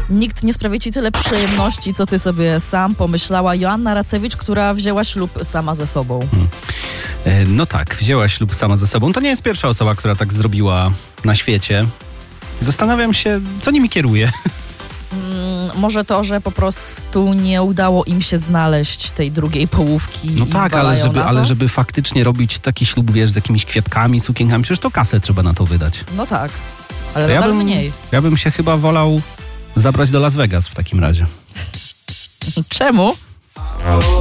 Nikt nie sprawi ci tyle przyjemności, co ty sobie sam, pomyślała Joanna Racewicz, która wzięła ślub sama ze sobą. No tak, wzięła ślub sama ze sobą. To nie jest pierwsza osoba, która tak zrobiła na świecie. Zastanawiam się, co nimi kieruje. Może to, że po prostu nie udało im się znaleźć tej drugiej połówki. No i tak, ale żeby faktycznie robić taki ślub, wiesz, z jakimiś kwiatkami, sukienkami, przecież to kasę trzeba na to wydać. No tak, ale nadal mniej. Ja bym się chyba wolał zabrać do Las Vegas w takim razie. Czemu?